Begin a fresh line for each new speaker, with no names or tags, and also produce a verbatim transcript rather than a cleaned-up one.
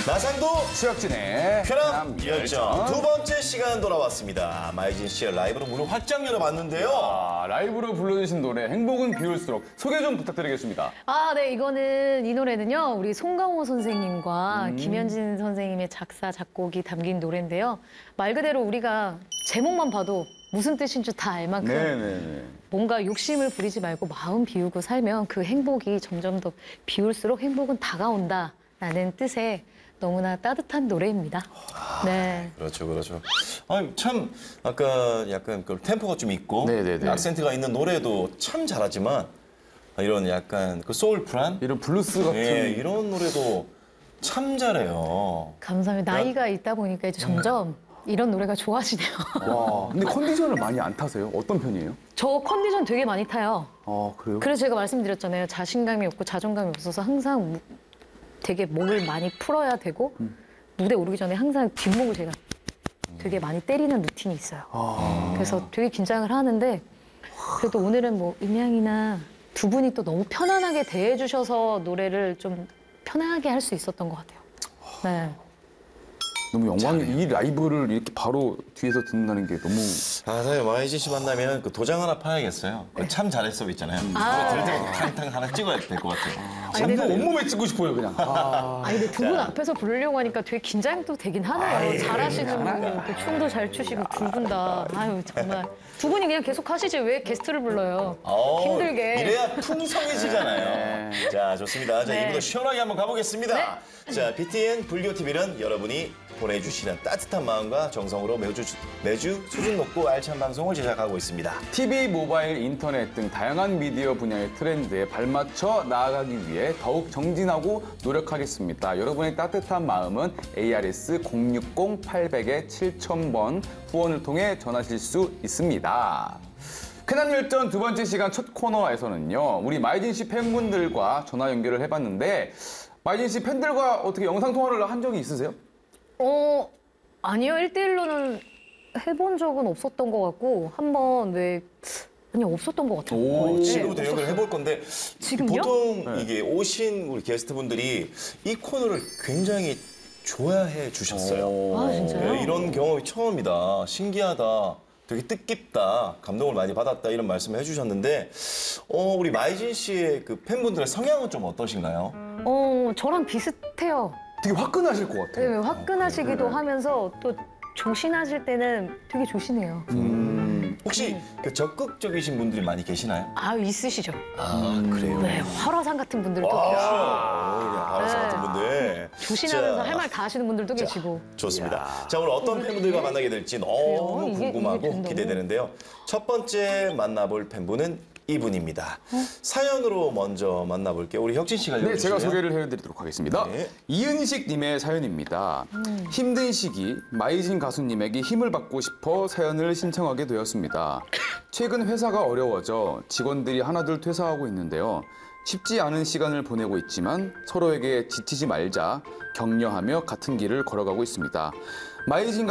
나상도
최혁진의
쾌남 열정 두 번째 시간 돌아왔습니다. 마이진 씨의 라이브로 문을 활짝 열어봤는데요.
아, 라이브로 불러주신 노래 행복은 비올수록 소개 좀 부탁드리겠습니다.
아, 네, 이거는 이 노래는요. 우리 송강호 선생님과
음.
김현진 선생님의 작사 작곡이 담긴 노래인데요. 말 그대로 우리가 제목만 봐도 무슨 뜻인 줄 다 알 만큼
네네네.
뭔가 욕심을 부리지 말고 마음 비우고 살면 그 행복이 점점 더 비울수록 행복은 다가온다라는 뜻의 너무나 따뜻한 노래입니다. 네.
그렇죠, 그렇죠. 아, 참 아까 약간 그 템포가 좀 있고
네네네.
악센트가 있는 노래도 참 잘하지만 이런 약간 그 소울풀한
이런 블루스 같은.
예, 이런 노래도 참 잘해요.
감사합니다. 나이가 있다 보니까 이제 점점 이런 노래가 좋아지네요.
와, 근데 컨디션을 많이 안 타세요? 어떤 편이에요?
저 컨디션 되게 많이 타요.
아, 그래요?
그래서 제가 말씀드렸잖아요. 자신감이 없고 자존감이 없어서 항상 무- 되게 목을 많이 풀어야 되고
음.
무대 오르기 전에 항상 뒷목을 제가 되게 많이 때리는 루틴이 있어요.
아.
그래서 되게 긴장을 하는데 그래도 오늘은 뭐 음향이나 두 분이 또 너무 편안하게 대해주셔서 노래를 좀 편하게 할 수 있었던 것 같아요. 네.
너무 영광이 이 라이브를 이렇게 바로 뒤에서 듣는다는 게 너무.
아, 사실 마이진 씨 만나면 그 도장 하나 파야겠어요. 그 참 잘했어 있잖아요.
아.
노래 들을 때마다 탕탕 하나 찍어야 될 것 같아요. 참
근데-
잘해요.
온몸에 찍고 싶어요, 그냥. 아.
아니 근데 두 분 앞에서 부르려고 하니까 되게 긴장도 되긴 하네요. 잘하시는 분, 또 춤도 잘 추시고 두 분 다. 아유 정말 두 분이 그냥 계속 하시지 왜 게스트를 불러요?
어,
힘들게.
이래야 풍성해지잖아요. 자, 좋습니다. 자,
네.
이부터 시원하게 한번 가보겠습니다. 자, 비티엔 불교티비는 여러분이 보내주시는 따뜻한 마음과 정성으로 매주, 매주 수준 높고 알찬 방송을 제작하고 있습니다.
티비, 모바일, 인터넷 등 다양한 미디어 분야의 트렌드에 발맞춰 나아가기 위해 더욱 정진하고 노력하겠습니다. 여러분의 따뜻한 마음은 에이아르에스 공육공 팔백 칠천 번 후원을 통해 전하실 수 있습니다. 쾌남 열전 두 번째 시간 첫 코너에서는요, 우리 마이진 씨 팬분들과 전화 연결을 해봤는데, 마이진 씨 팬들과 어떻게 영상 통화를 한 적이 있으세요?
어 아니요 일대일로는 해본 적은 없었던 것 같고 한번 왜 아니 없었던 것 같아요.
오.
네,
지금부터 연결을
없었어요.
해볼 건데
지금요?
보통
네.
이게 오신 우리 게스트분들이 이 코너를 굉장히 좋아해 주셨어요.
아 진짜요?
네, 이런 경험이 처음이다. 신기하다. 되게 뜻깊다. 감동을 많이 받았다. 이런 말씀을 해주셨는데 어, 우리 마이진 씨의 그 팬분들의 성향은 좀 어떠신가요?
어 저랑 비슷해요.
되게 화끈하실 것
네,
같아요.
화끈하시기도 하면서 또 조신하실 때는 되게 조신해요.
음.
혹시 그 적극적이신 분들이 많이 계시나요?
아 있으시죠?
아, 그래요?
네 화라산 같은 분들도 계시고
아, 알아서 같은 분들.
조신하면서
자,
할 말 다 하시는 분들도 계시고.
좋습니다. 자, 오늘 어떤 팬분들과 만나게 될지 너무
그래요? 이게- 이게
궁금하고
된다고?
기대되는데요. 첫 번째 만나볼 팬분은 이분입니다. 사연으로 먼저 만나볼게요. 우리 혁진 씨가
네,
읽어주실래요?
제가 소개를 해드리도록 하겠습니다.
네.
이은식님의 사연입니다. 힘든 시기 마이진 가수님에게 힘을 받고 싶어 사연을 신청하게 되었습니다. 최근 회사가 어려워져 직원들이 하나둘 퇴사하고 있는데요. 쉽지 않은 시간을 보내고 있지만 서로에게 지치지 말자 격려하며 같은 길을 걸어가고 있습니다. 마이진